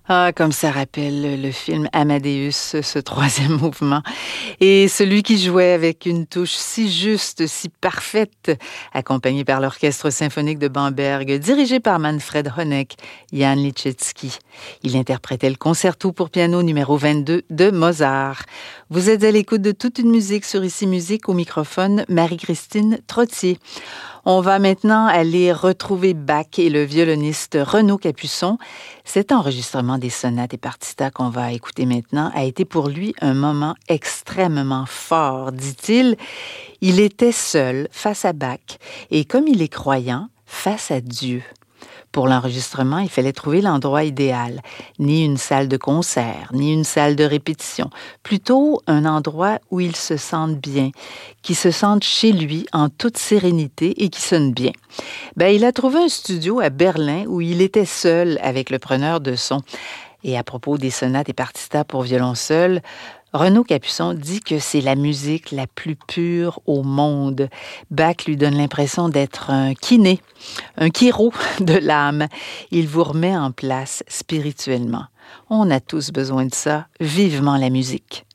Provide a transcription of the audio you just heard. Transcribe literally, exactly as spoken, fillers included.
Ah, comme ça rappelle le, le film Amadeus, ce troisième mouvement. Et celui qui jouait avec une touche si juste, si parfaite, accompagné par l'Orchestre symphonique de Bamberg, dirigé par Manfred Honeck, Jan Liszewski. Il interprétait le concerto pour piano numéro vingt-deux de Mozart. Vous êtes à l'écoute de toute une musique sur Ici Musique, au microphone Marie-Christine Trottier. On va maintenant aller retrouver Bach et le violoniste Renaud Capuçon. Cet enregistrement des sonates et partitas qu'on va écouter maintenant a été pour lui un moment extrêmement fort, dit-il. Il était seul face à Bach et comme il est croyant, face à Dieu. Pour l'enregistrement, il fallait trouver l'endroit idéal. Ni une salle de concert, ni une salle de répétition. Plutôt un endroit où il se sente bien, qui se sente chez lui en toute sérénité et qui sonne bien. Ben, il a trouvé un studio à Berlin où il était seul avec le preneur de son. Et à propos des sonates et partitas pour violon seul, Renaud Capuçon dit que c'est la musique la plus pure au monde. Bach lui donne l'impression d'être un kiné, un chiro de l'âme. Il vous remet en place spirituellement. On a tous besoin de ça. Vivement la musique.